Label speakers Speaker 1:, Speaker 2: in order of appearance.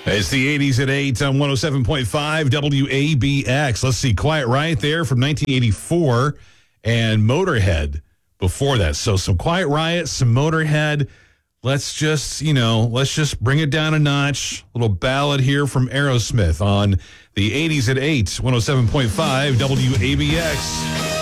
Speaker 1: It's the 80s at 8 on 107.5 WABX. Let's see, Quiet Riot there from 1984 and Motorhead before that. So some Quiet Riot, some Motorhead. Let's just bring it down a notch. A little ballad here from Aerosmith on the 80s at 8, 107.5 WABX.